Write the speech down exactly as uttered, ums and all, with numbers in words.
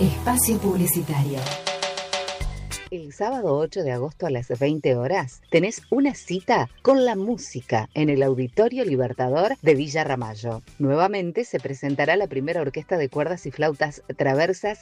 Espacio publicitario. El sábado ocho de agosto a las veinte horas tenés una cita con la música en el Auditorio Libertador de Villa Ramallo. Nuevamente se presentará la primera orquesta de cuerdas y flautas traversas